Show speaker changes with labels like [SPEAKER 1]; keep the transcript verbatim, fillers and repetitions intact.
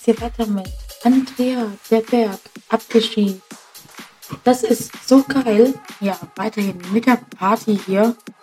[SPEAKER 1] hier weiter mit Andrea, der Berg, abgeschieden. Das ist so geil. Ja, weiterhin mit der Party hier.